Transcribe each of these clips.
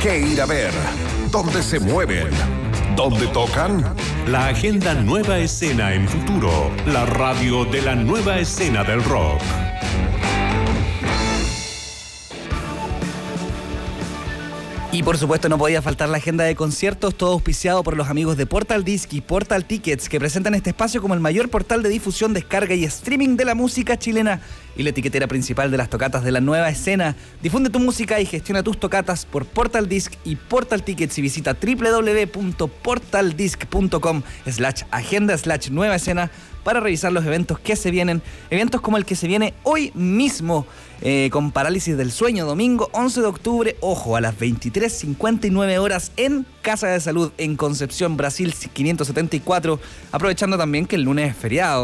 qué ir a ver, dónde se mueven, dónde tocan. La agenda Nueva Escena en Futuro, la radio de la nueva escena del rock. Y por supuesto no podía faltar la agenda de conciertos, todo auspiciado por los amigos de Portal Disc y Portal Tickets, que presentan este espacio como el mayor portal de difusión, descarga y streaming de la música chilena y la etiquetera principal de las tocatas de la nueva escena. Difunde tu música y gestiona tus tocatas por Portal Disc y Portal Tickets y visita www.portaldisc.com/agenda/nueva escena para revisar los eventos que se vienen, eventos como el que se viene hoy mismo, con Parálisis del Sueño, domingo 11 de octubre, ojo, a las 23:59 horas en Casa de Salud en Concepción, Brasil 574, aprovechando también que el lunes es feriado.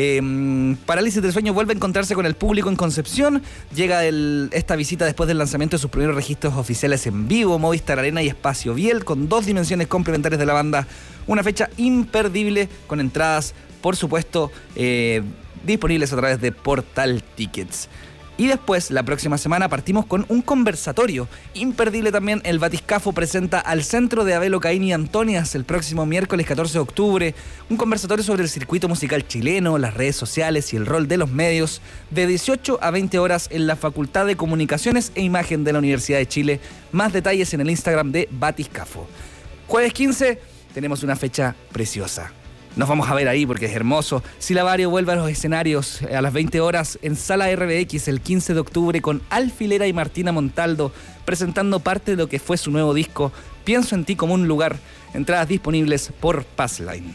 Parálisis del Sueño vuelve a encontrarse con el público en Concepción. Llega esta visita después del lanzamiento de sus primeros registros oficiales en vivo, Movistar Arena y Espacio Biel, con 2 dimensiones complementarias de la banda. Una fecha imperdible con entradas, por supuesto, disponibles a través de Portal Tickets. Y después, la próxima semana, partimos con un conversatorio imperdible también. El Batiscafo presenta al Centro de Abelo Caín y Antonias el próximo miércoles 14 de octubre. Un conversatorio sobre el circuito musical chileno, las redes sociales y el rol de los medios, de 18 a 20 horas en la Facultad de Comunicaciones e Imagen de la Universidad de Chile. Más detalles en el Instagram de Batiscafo. Jueves 15, tenemos una fecha preciosa. Nos vamos a ver ahí porque es hermoso. Silabario vuelve a los escenarios a las 20 horas en Sala RBX el 15 de octubre con Alfilera y Martina Montaldo presentando parte de lo que fue su nuevo disco Pienso en ti como un lugar. Entradas disponibles por Passline.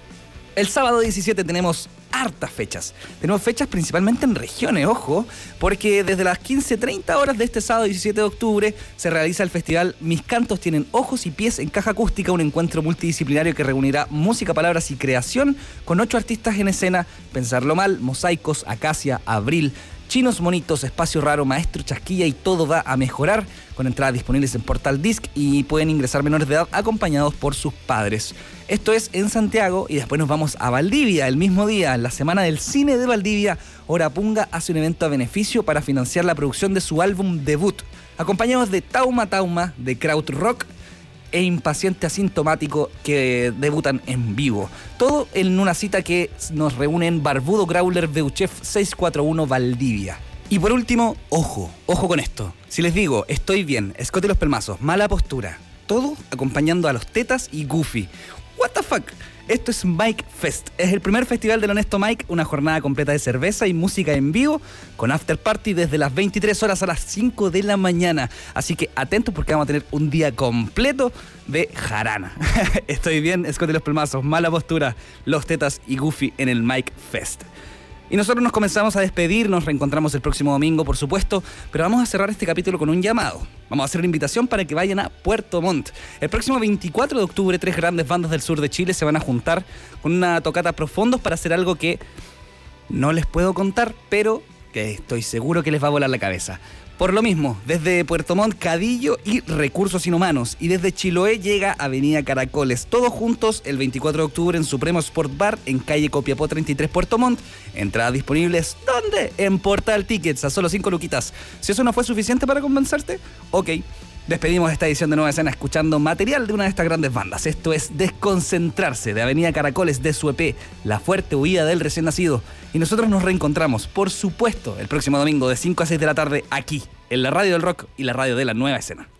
El sábado 17 tenemos hartas fechas. Tenemos fechas principalmente en regiones, ojo, porque desde las 15:30 horas de este sábado 17 de octubre se realiza el festival Mis Cantos Tienen Ojos y Pies en Caja Acústica, un encuentro multidisciplinario que reunirá música, palabras y creación con 8 artistas en escena: Pensarlo Mal, Mosaicos, Acacia, Abril, Chinos Monitos, Espacio Raro, Maestro Chasquilla y Todo Va a Mejorar, con entradas disponibles en Portal Disc y pueden ingresar menores de edad acompañados por sus padres. Esto es en Santiago y después nos vamos a Valdivia el mismo día, en la Semana del Cine de Valdivia. Hora hace un evento a beneficio para financiar la producción de su álbum debut, acompañados de Tauma Tauma, de Krautrock e Impaciente Asintomático, que debutan en vivo. Todo en una cita que nos reúne en Barbudo Growler Beuchef 641 Valdivia. Y por último, ojo con esto. Si les digo Estoy Bien, Scott y los Pelmazos, Mala Postura, todo acompañando a los Tetas y Goofy. What the fuck? Esto es Mike Fest. Es el primer festival del Honesto Mike, una jornada completa de cerveza y música en vivo, con after party desde las 23 horas a las 5 de la mañana. Así que atentos porque vamos a tener un día completo de jarana. Estoy Bien, Scott y los Pelmazos, Mala Postura, los Tetas y Goofy en el Mike Fest. Y nosotros nos comenzamos a despedir, nos reencontramos el próximo domingo, por supuesto, pero vamos a cerrar este capítulo con un llamado. Vamos a hacer una invitación para que vayan a Puerto Montt. El próximo 24 de octubre, 3 grandes bandas del sur de Chile se van a juntar con una tocata Profondos para hacer algo que no les puedo contar, pero que estoy seguro que les va a volar la cabeza. Por lo mismo, desde Puerto Montt, Cadillo y Recursos Inhumanos. Y desde Chiloé llega Avenida Caracoles. Todos juntos el 24 de octubre en Supremo Sport Bar, en calle Copiapó 33, Puerto Montt. Entradas disponibles, ¿dónde? En Portal Tickets, a solo 5 luquitas. Si eso no fue suficiente para convencerte, ok. Despedimos esta edición de Nueva Escena escuchando material de una de estas grandes bandas. Esto es Desconcentrarse, de Avenida Caracoles, de su EP, La Fuerte Huida del Recién Nacido. Y nosotros nos reencontramos, por supuesto, el próximo domingo de 5 a 6 de la tarde, aquí, en la Radio del Rock y la radio de la Nueva Escena.